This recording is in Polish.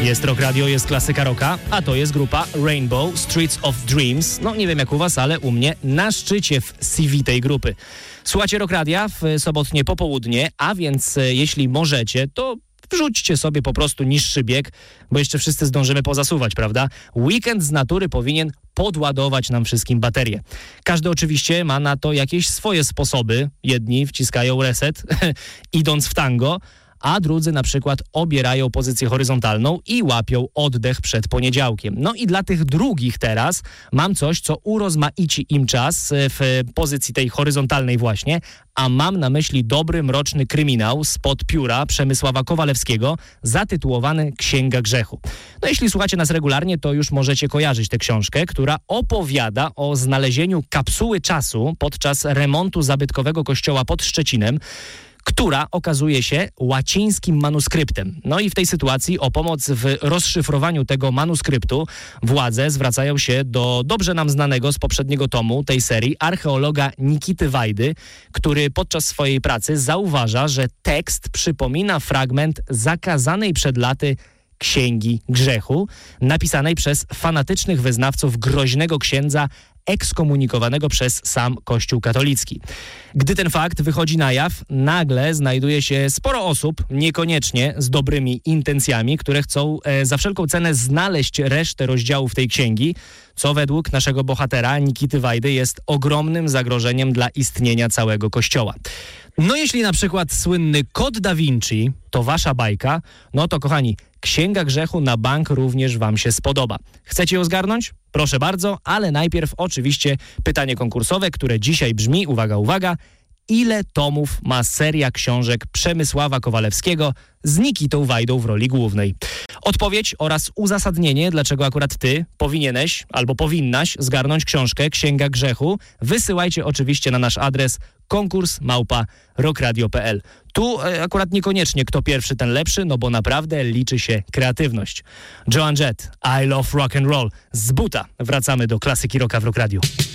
Jest Rock Radio, jest klasyka rocka, a to jest grupa Rainbow Streets of Dreams. No nie wiem jak u was, ale u mnie na szczycie w CV tej grupy. Słuchacie Rock Radia w sobotnie popołudnie, a więc jeśli możecie, to wrzućcie sobie po prostu niższy bieg, bo jeszcze wszyscy zdążymy pozasuwać, prawda? Weekend z natury powinien podładować nam wszystkim baterię. Każdy oczywiście ma na to jakieś swoje sposoby. Jedni wciskają reset, idąc w tango, a drudzy na przykład obierają pozycję horyzontalną i łapią oddech przed poniedziałkiem. No i dla tych drugich teraz mam coś, co urozmaici im czas w pozycji tej horyzontalnej właśnie, a mam na myśli dobry, mroczny kryminał spod pióra Przemysława Kowalewskiego zatytułowany Księga Grzechu. No jeśli słuchacie nas regularnie, to już możecie kojarzyć tę książkę, która opowiada o znalezieniu kapsuły czasu podczas remontu zabytkowego kościoła pod Szczecinem, która okazuje się łacińskim manuskryptem. No i w tej sytuacji o pomoc w rozszyfrowaniu tego manuskryptu władze zwracają się do dobrze nam znanego z poprzedniego tomu tej serii archeologa Nikity Wajdy, który podczas swojej pracy zauważa, że tekst przypomina fragment zakazanej przed laty Księgi Grzechu, napisanej przez fanatycznych wyznawców groźnego księdza ekskomunikowanego przez sam Kościół katolicki. Gdy ten fakt wychodzi na jaw, nagle znajduje się sporo osób, niekoniecznie z dobrymi intencjami, które chcą za wszelką cenę znaleźć resztę rozdziałów tej księgi, co według naszego bohatera Nikity Wajdy jest ogromnym zagrożeniem dla istnienia całego Kościoła. No jeśli na przykład słynny Kod Da Vinci to wasza bajka, no to kochani, Księga Grzechu na bank również wam się spodoba. Chcecie ją zgarnąć? Proszę bardzo, ale najpierw oczywiście pytanie konkursowe, które dzisiaj brzmi, uwaga, uwaga, ile tomów ma seria książek Przemysława Kowalewskiego z Nikitą Wajdą w roli głównej? Odpowiedź oraz uzasadnienie, dlaczego akurat ty powinieneś albo powinnaś zgarnąć książkę Księga Grzechu, wysyłajcie oczywiście na nasz adres konkurs@rockradio.pl. Tu akurat niekoniecznie kto pierwszy, ten lepszy, no bo naprawdę liczy się kreatywność. Joan Jett, I Love Rock and Roll. Z buta wracamy do klasyki rocka w Rock Radio.